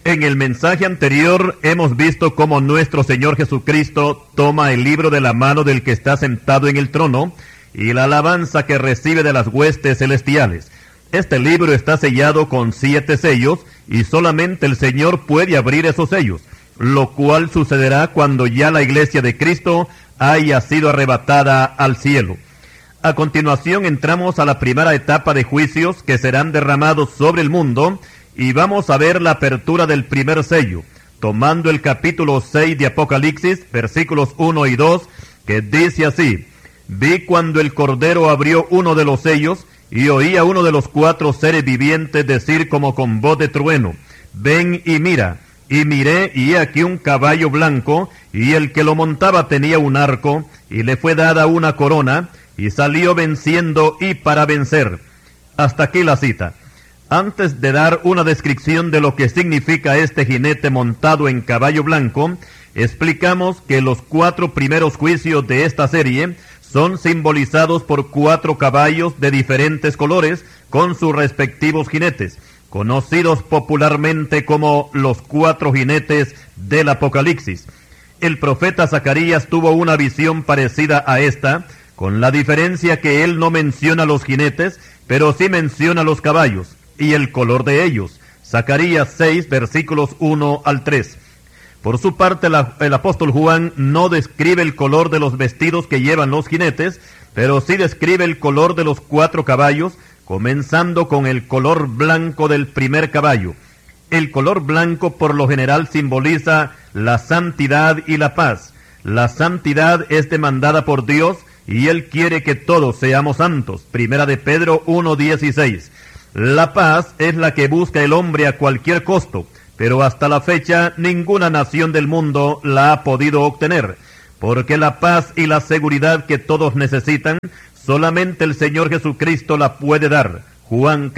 En el mensaje anterior hemos visto cómo nuestro Señor Jesucristo toma el libro de la mano del que está sentado en el trono y la alabanza que recibe de las huestes celestiales. Este libro está sellado con 7 sellos y solamente el Señor puede abrir esos sellos, lo cual sucederá cuando ya la iglesia de Cristo haya sido arrebatada al cielo. A continuación entramos a la primera etapa de juicios que serán derramados sobre el mundo y vamos a ver la apertura del primer sello, tomando el capítulo 6 de Apocalipsis, versículos 1 y 2, que dice así: Vi cuando el Cordero abrió uno de los sellos, y oí a uno de los 4 seres vivientes decir como con voz de trueno: Ven y mira. Y miré, y he aquí un caballo blanco, y el que lo montaba tenía un arco, y le fue dada una corona, y salió venciendo y para vencer. Hasta aquí la cita. Antes de dar una descripción de lo que significa este jinete montado en caballo blanco, explicamos que los 4 primeros juicios de esta serie son simbolizados por 4 caballos de diferentes colores con sus respectivos jinetes, conocidos popularmente como los 4 jinetes del Apocalipsis. El profeta Zacarías tuvo una visión parecida a esta, con la diferencia que él no menciona los jinetes, pero sí menciona los caballos y el color de ellos. Zacarías 6, versículos 1 al 3. Por su parte, el apóstol Juan no describe el color de los vestidos que llevan los jinetes, pero sí describe el color de los 4 caballos, comenzando con el color blanco del primer caballo. El color blanco por lo general simboliza la santidad y la paz. La santidad es demandada por Dios y Él quiere que todos seamos santos. Primera de Pedro 1:16. La paz es la que busca el hombre a cualquier costo, pero hasta la fecha ninguna nación del mundo la ha podido obtener, porque la paz y la seguridad que todos necesitan, solamente el Señor Jesucristo la puede dar. Juan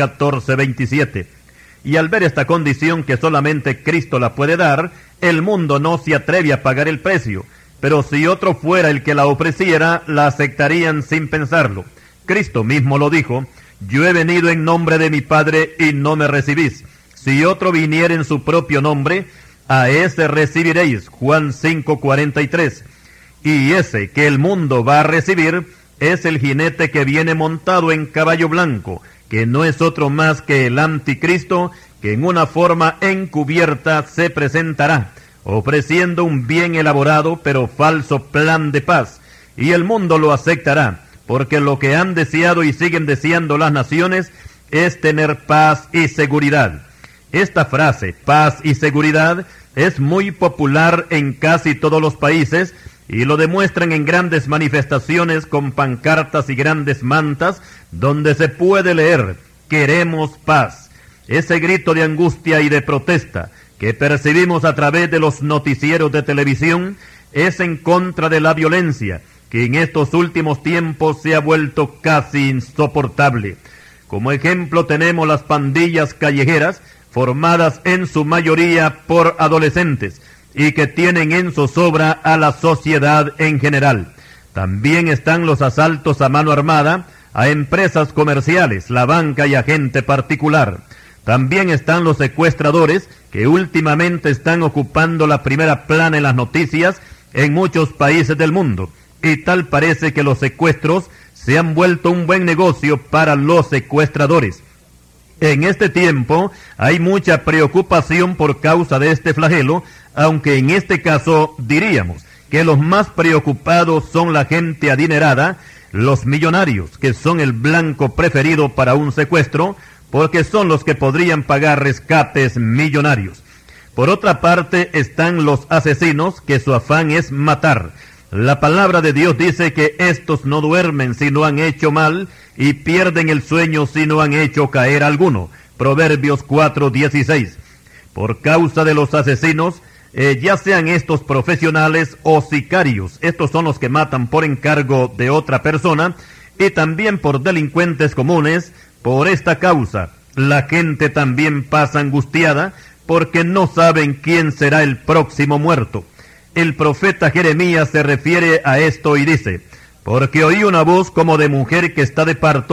14:27. Y al ver esta condición que solamente Cristo la puede dar, el mundo no se atreve a pagar el precio, pero si otro fuera el que la ofreciera, la aceptarían sin pensarlo. Cristo mismo lo dijo: Yo he venido en nombre de mi Padre y no me recibís. Si otro viniera en su propio nombre, a ese recibiréis. Juan 5:43. Y ese que el mundo va a recibir es el jinete que viene montado en caballo blanco, que no es otro más que el anticristo, que en una forma encubierta se presentará, ofreciendo un bien elaborado pero falso plan de paz, y el mundo lo aceptará, porque lo que han deseado y siguen deseando las naciones es tener paz y seguridad. Esta frase, paz y seguridad, es muy popular en casi todos los países, y lo demuestran en grandes manifestaciones con pancartas y grandes mantas, donde se puede leer: queremos paz. Ese grito de angustia y de protesta que percibimos a través de los noticieros de televisión es en contra de la violencia, que en estos últimos tiempos se ha vuelto casi insoportable. Como ejemplo tenemos las pandillas callejeras, formadas en su mayoría por adolescentes, y que tienen en zozobra a la sociedad en general. También están los asaltos a mano armada a empresas comerciales, la banca y a gente particular. También están los secuestradores, que últimamente están ocupando la primera plana en las noticias en muchos países del mundo. Y tal parece que los secuestros se han vuelto un buen negocio para los secuestradores. En este tiempo hay mucha preocupación por causa de este flagelo, aunque en este caso diríamos que los más preocupados son la gente adinerada, los millonarios, que son el blanco preferido para un secuestro, porque son los que podrían pagar rescates millonarios. Por otra parte están los asesinos, que su afán es matar. La palabra de Dios dice que estos no duermen si no han hecho mal, y pierden el sueño si no han hecho caer alguno. Proverbios 4:16. Por causa de los asesinos, ya sean estos profesionales o sicarios, estos son los que matan por encargo de otra persona, y también por delincuentes comunes. Por esta causa, la gente también pasa angustiada, porque no saben quién será el próximo muerto. El profeta Jeremías se refiere a esto y dice: porque oí una voz como de mujer que está de parto,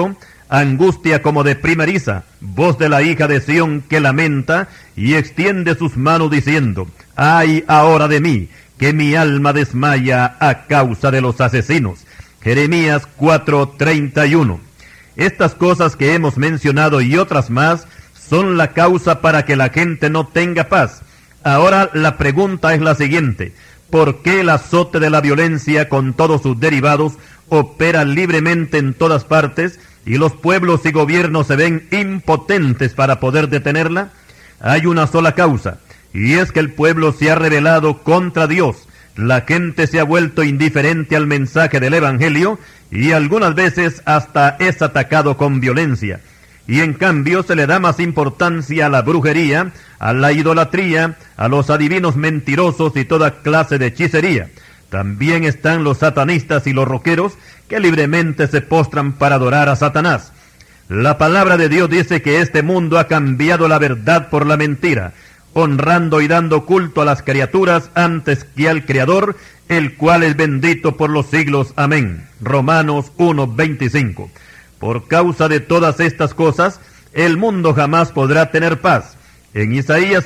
angustia como de primeriza, voz de la hija de Sión que lamenta y extiende sus manos diciendo, ¡ay ahora de mí, que mi alma desmaya a causa de los asesinos! Jeremías 4:31. Estas cosas que hemos mencionado y otras más son la causa para que la gente no tenga paz. Ahora la pregunta es la siguiente: ¿por qué el azote de la violencia con todos sus derivados opera libremente en todas partes y los pueblos y gobiernos se ven impotentes para poder detenerla? Hay una sola causa, y es que el pueblo se ha rebelado contra Dios. La gente se ha vuelto indiferente al mensaje del Evangelio y algunas veces hasta es atacado con violencia. Y en cambio se le da más importancia a la brujería, a la idolatría, a los adivinos mentirosos y toda clase de hechicería. También están los satanistas y los roqueros que libremente se postran para adorar a Satanás. La palabra de Dios dice que este mundo ha cambiado la verdad por la mentira, honrando y dando culto a las criaturas antes que al Creador, el cual es bendito por los siglos. Amén. Romanos 1:25. Por causa de todas estas cosas, el mundo jamás podrá tener paz. En Isaías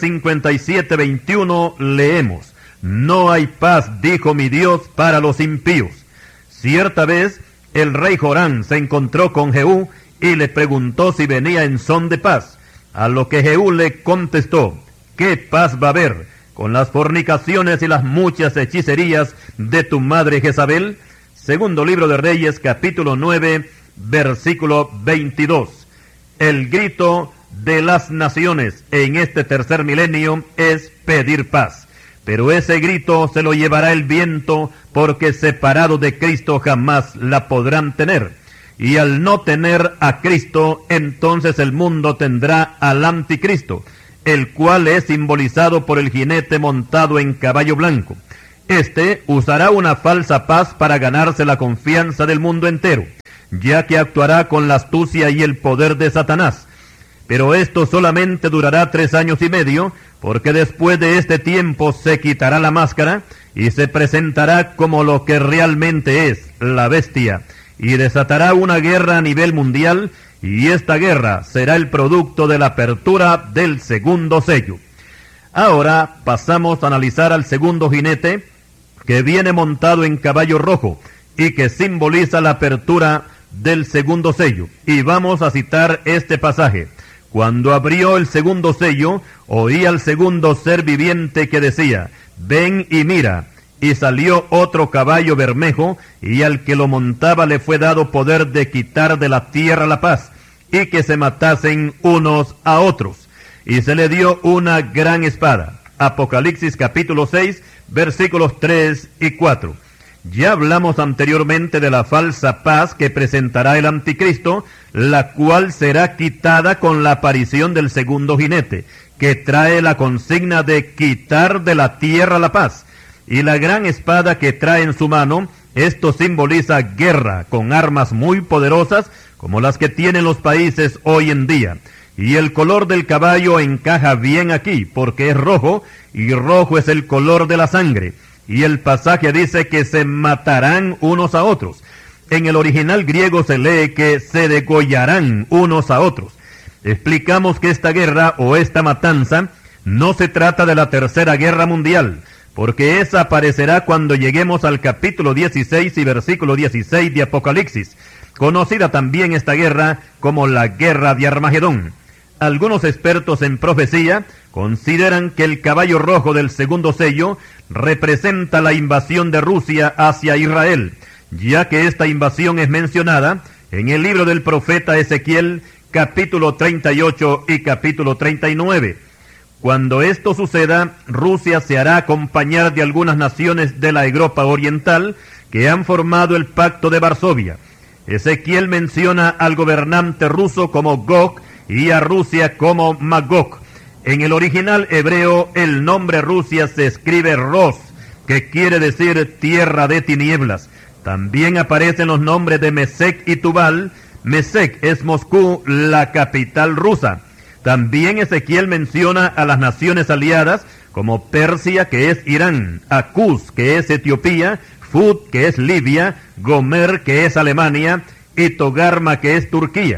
57:21 leemos, no hay paz, dijo mi Dios, para los impíos. Cierta vez, el rey Jorán se encontró con Jehú y le preguntó si venía en son de paz, a lo que Jehú le contestó, ¿qué paz va a haber con las fornicaciones y las muchas hechicerías de tu madre Jezabel? Segundo libro de Reyes, capítulo 9, versículo 22. El grito de las naciones en este tercer milenio es pedir paz. Pero ese grito se lo llevará el viento, porque separado de Cristo jamás la podrán tener. Y al no tener a Cristo, entonces el mundo tendrá al anticristo, el cual es simbolizado por el jinete montado en caballo blanco. Este usará una falsa paz para ganarse la confianza del mundo entero, ya que actuará con la astucia y el poder de Satanás. Pero esto solamente durará 3 años y medio, porque después de este tiempo se quitará la máscara y se presentará como lo que realmente es, la bestia, y desatará una guerra a nivel mundial, y esta guerra será el producto de la apertura del segundo sello. Ahora pasamos a analizar al segundo jinete, que viene montado en caballo rojo, y que simboliza la apertura del segundo sello. Y vamos a citar este pasaje. Cuando abrió el segundo sello, oí al segundo ser viviente que decía, ven y mira. Y salió otro caballo bermejo, y al que lo montaba le fue dado poder de quitar de la tierra la paz, y que se matasen unos a otros. Y se le dio una gran espada. Apocalipsis capítulo 6, versículos 3 y 4. Ya hablamos anteriormente de la falsa paz que presentará el anticristo, la cual será quitada con la aparición del segundo jinete, que trae la consigna de quitar de la tierra la paz. Y la gran espada que trae en su mano, esto simboliza guerra con armas muy poderosas, como las que tienen los países hoy en día. Y el color del caballo encaja bien aquí, porque es rojo, y rojo es el color de la sangre. Y el pasaje dice que se matarán unos a otros. En el original griego se lee que se degollarán unos a otros. Explicamos que esta guerra o esta matanza no se trata de la Tercera Guerra Mundial, porque esa aparecerá cuando lleguemos al capítulo 16 y versículo 16 de Apocalipsis, conocida también esta guerra como la Guerra de Armagedón. Algunos expertos en profecía consideran que el caballo rojo del segundo sello representa la invasión de Rusia hacia Israel, ya que esta invasión es mencionada en el libro del profeta Ezequiel, capítulo 38 y capítulo 39. Cuando esto suceda, Rusia se hará acompañar de algunas naciones de la Europa Oriental que han formado el Pacto de Varsovia. Ezequiel menciona al gobernante ruso como Gog y a Rusia como Magog. En el original hebreo, el nombre Rusia se escribe Ros, que quiere decir tierra de tinieblas. También aparecen los nombres de Mesec y Tubal. Mesec es Moscú, la capital rusa. También Ezequiel menciona a las naciones aliadas como Persia, que es Irán, Acús, que es Etiopía, Fud, que es Libia, Gomer, que es Alemania, y Togarma, que es Turquía.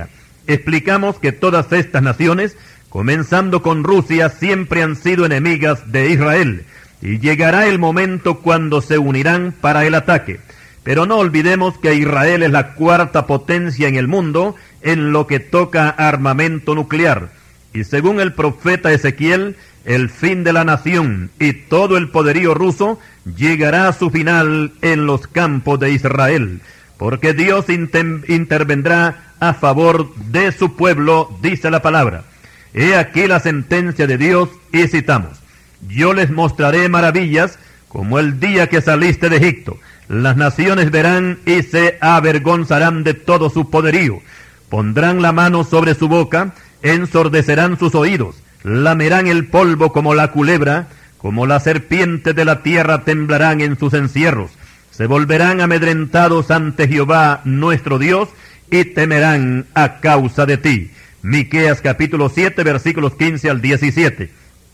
Explicamos que todas estas naciones, comenzando con Rusia, siempre han sido enemigas de Israel, y llegará el momento cuando se unirán para el ataque. Pero no olvidemos que Israel es la cuarta potencia en el mundo en lo que toca a armamento nuclear. Y según el profeta Ezequiel, el fin de la nación y todo el poderío ruso llegará a su final en los campos de Israel, porque Dios intervendrá a favor de su pueblo, dice la palabra. He aquí la sentencia de Dios, y citamos: yo les mostraré maravillas como el día que saliste de Egipto. Las naciones verán y se avergonzarán de todo su poderío. Pondrán la mano sobre su boca, ensordecerán sus oídos, lamerán el polvo como la culebra, como la serpiente de la tierra temblarán en sus encierros. Se volverán amedrentados ante Jehová nuestro Dios y temerán a causa de ti. Miqueas capítulo 7 versículos 15 al 17.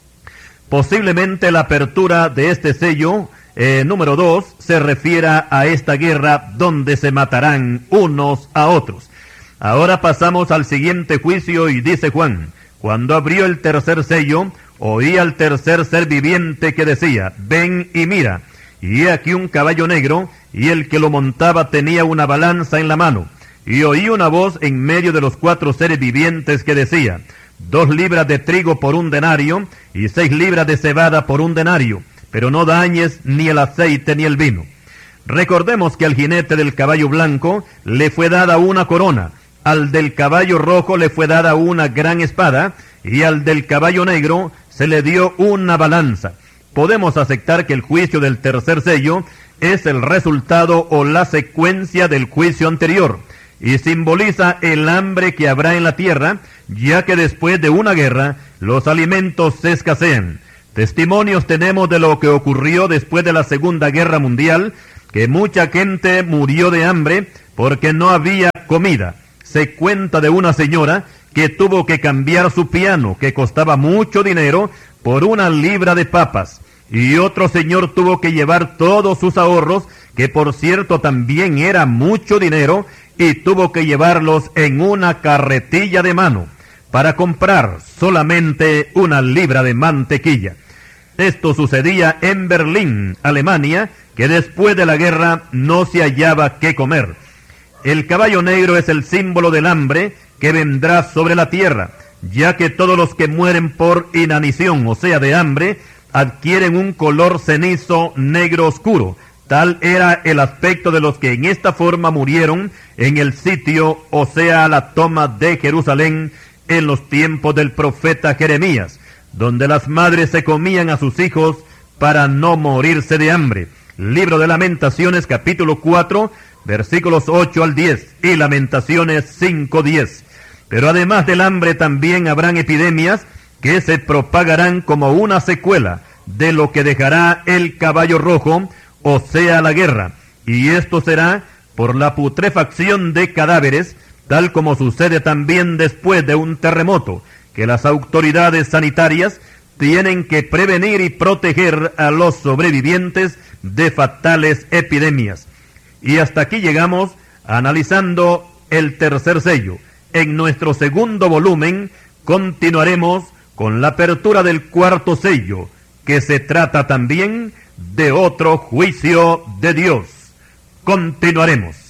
Posiblemente la apertura de este sello número 2 se refiera a esta guerra donde se matarán unos a otros. Ahora pasamos al siguiente juicio y dice Juan: cuando abrió el tercer sello, oí al tercer ser viviente que decía: ven y mira. Y he aquí un caballo negro, y el que lo montaba tenía una balanza en la mano. Y oí una voz en medio de los 4 seres vivientes que decía: 2 libras de trigo por 1 denario, y 6 libras de cebada por 1 denario, pero no dañes ni el aceite ni el vino. Recordemos que al jinete del caballo blanco le fue dada una corona, al del caballo rojo le fue dada una gran espada, y al del caballo negro se le dio una balanza. Podemos aceptar que el juicio del tercer sello es el resultado o la secuencia del juicio anterior, y simboliza el hambre que habrá en la tierra, ya que después de una guerra los alimentos se escasean. Testimonios tenemos de lo que ocurrió después de la Segunda Guerra Mundial, que mucha gente murió de hambre porque no había comida. Se cuenta de una señora que tuvo que cambiar su piano, que costaba mucho dinero, por 1 libra de papas. Y otro señor tuvo que llevar todos sus ahorros, que por cierto también era mucho dinero, y tuvo que llevarlos en una carretilla de mano, para comprar solamente 1 libra de mantequilla. Esto sucedía en Berlín, Alemania, que después de la guerra no se hallaba qué comer. El caballo negro es el símbolo del hambre que vendrá sobre la tierra, ya que todos los que mueren por inanición, o sea de hambre, adquieren un color cenizo negro oscuro. Tal era el aspecto de los que en esta forma murieron en el sitio, o sea la toma de Jerusalén, en los tiempos del profeta Jeremías, donde las madres se comían a sus hijos para no morirse de hambre. Libro de Lamentaciones capítulo 4, versículos 8 al 10, y Lamentaciones 5:10. Pero además del hambre también habrán epidemias que se propagarán como una secuela de lo que dejará el caballo rojo, o sea la guerra. Y esto será por la putrefacción de cadáveres, tal como sucede también después de un terremoto, que las autoridades sanitarias tienen que prevenir y proteger a los sobrevivientes de fatales epidemias. Y hasta aquí llegamos analizando el tercer sello. En nuestro segundo volumen continuaremos con la apertura del cuarto sello, que se trata también de otro juicio de Dios. Continuaremos.